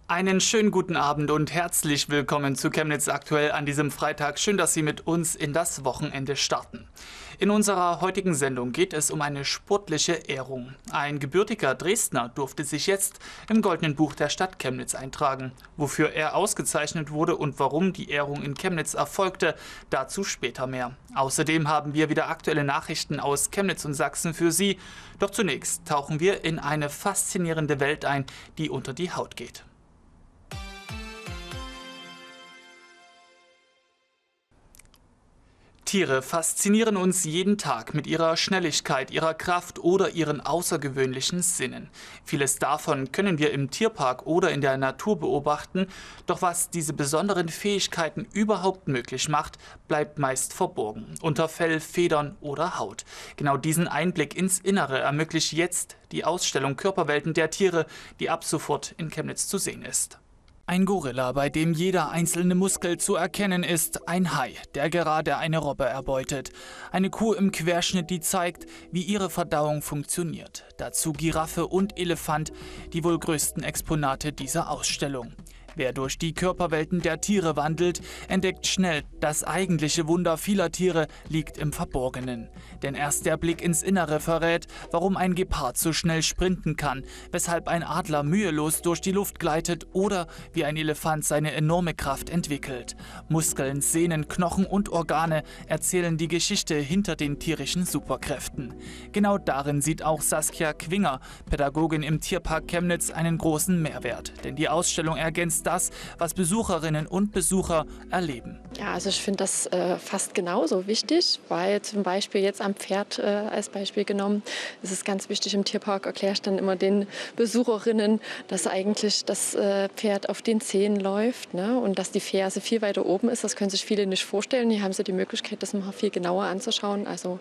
Einen schönen guten Abend und herzlich willkommen zu Chemnitz aktuell an diesem Freitag. Schön, dass Sie mit uns in das Wochenende starten. In unserer heutigen Sendung geht es um eine sportliche Ehrung. Ein gebürtiger Dresdner durfte sich jetzt im Goldenen Buch der Stadt Chemnitz eintragen. Wofür er ausgezeichnet wurde und warum die Ehrung in Chemnitz erfolgte, dazu später mehr. Außerdem haben wir wieder aktuelle Nachrichten aus Chemnitz und Sachsen für Sie. Doch zunächst tauchen wir in eine faszinierende Welt ein, die unter die Haut geht. Tiere faszinieren uns jeden Tag mit ihrer Schnelligkeit, ihrer Kraft oder ihren außergewöhnlichen Sinnen. Vieles davon können wir im Tierpark oder in der Natur beobachten, doch was diese besonderen Fähigkeiten überhaupt möglich macht, bleibt meist verborgen, unter Fell, Federn oder Haut. Genau diesen Einblick ins Innere ermöglicht jetzt die Ausstellung Körperwelten der Tiere, die ab sofort in Chemnitz zu sehen ist. Ein Gorilla, bei dem jeder einzelne Muskel zu erkennen ist, ein Hai, der gerade eine Robbe erbeutet, eine Kuh im Querschnitt, die zeigt, wie ihre Verdauung funktioniert, dazu Giraffe und Elefant, die wohl größten Exponate dieser Ausstellung. Wer durch die Körperwelten der Tiere wandelt, entdeckt schnell, das eigentliche Wunder vieler Tiere liegt im Verborgenen. Denn erst der Blick ins Innere verrät, warum ein Gepard so schnell sprinten kann, weshalb ein Adler mühelos durch die Luft gleitet oder wie ein Elefant seine enorme Kraft entwickelt. Muskeln, Sehnen, Knochen und Organe erzählen die Geschichte hinter den tierischen Superkräften. Genau darin sieht auch Saskia Quinger, Pädagogin im Tierpark Chemnitz, einen großen Mehrwert. Denn die Ausstellung ergänzt das, was Besucherinnen und Besucher erleben. Ja, also ich finde das fast genauso wichtig, weil zum Beispiel jetzt am Pferd als Beispiel genommen, ist es ganz wichtig, im Tierpark erkläre ich dann immer den Besucherinnen, dass eigentlich das Pferd auf den Zähnen läuft, ne? Und dass die Ferse viel weiter oben ist. Das können sich viele nicht vorstellen. Hier haben sie die Möglichkeit, das mal viel genauer anzuschauen. Also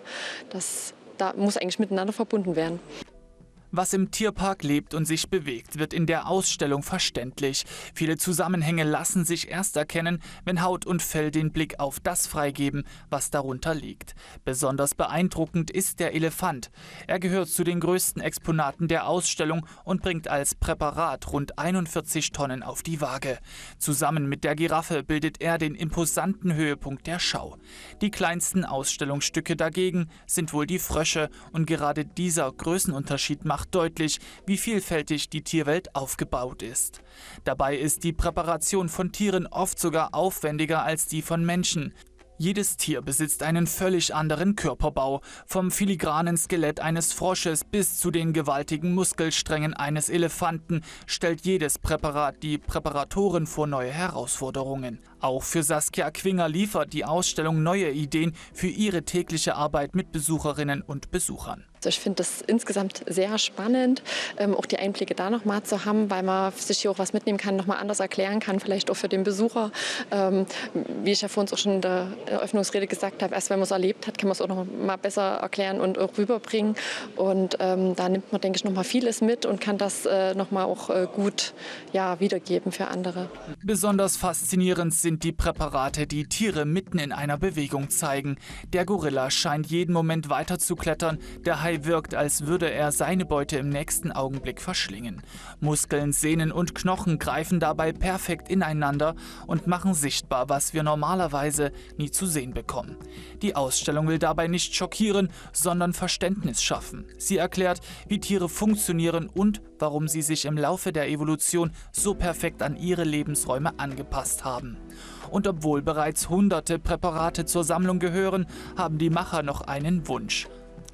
da muss eigentlich miteinander verbunden werden. Was im Tierpark lebt und sich bewegt, wird in der Ausstellung verständlich. Viele Zusammenhänge lassen sich erst erkennen, wenn Haut und Fell den Blick auf das freigeben, was darunter liegt. Besonders beeindruckend ist der Elefant. Er gehört zu den größten Exponaten der Ausstellung und bringt als Präparat rund 41 Tonnen auf die Waage. Zusammen mit der Giraffe bildet er den imposanten Höhepunkt der Schau. Die kleinsten Ausstellungsstücke dagegen sind wohl die Frösche, und gerade dieser Größenunterschied macht deutlich, wie vielfältig die Tierwelt aufgebaut ist. Dabei ist die Präparation von Tieren oft sogar aufwendiger als die von Menschen. Jedes Tier besitzt einen völlig anderen Körperbau, vom filigranen Skelett eines Frosches bis zu den gewaltigen Muskelsträngen eines Elefanten stellt jedes Präparat die Präparatoren vor neue Herausforderungen. Auch für Saskia Quinger liefert die Ausstellung neue Ideen für ihre tägliche Arbeit mit Besucherinnen und Besuchern. Ich finde das insgesamt sehr spannend, auch die Einblicke da nochmal zu haben, weil man sich hier auch was mitnehmen kann, nochmal anders erklären kann, vielleicht auch für den Besucher. Wie ich ja vorhin auch schon in der Eröffnungsrede gesagt habe, erst wenn man es erlebt hat, kann man es auch noch mal besser erklären und auch rüberbringen. Und da nimmt man, denke ich, noch mal vieles mit und kann das noch mal auch gut wiedergeben für andere. Besonders faszinierend sind die Präparate, die Tiere mitten in einer Bewegung zeigen. Der Gorilla scheint jeden Moment weiter zu klettern, der Hai wirkt, als würde er seine Beute im nächsten Augenblick verschlingen. Muskeln, Sehnen und Knochen greifen dabei perfekt ineinander und machen sichtbar, was wir normalerweise nie zu sehen bekommen. Die Ausstellung will dabei nicht schockieren, sondern Verständnis schaffen. Sie erklärt, wie Tiere funktionieren und warum sie sich im Laufe der Evolution so perfekt an ihre Lebensräume angepasst haben. Und obwohl bereits hunderte Präparate zur Sammlung gehören, haben die Macher noch einen Wunsch.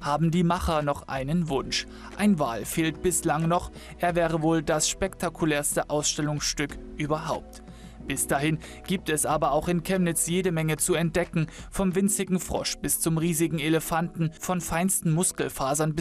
Ein Wal fehlt bislang noch, er wäre wohl das spektakulärste Ausstellungsstück überhaupt. Bis dahin gibt es aber auch in Chemnitz jede Menge zu entdecken, vom winzigen Frosch bis zum riesigen Elefanten, von feinsten Muskelfasern bis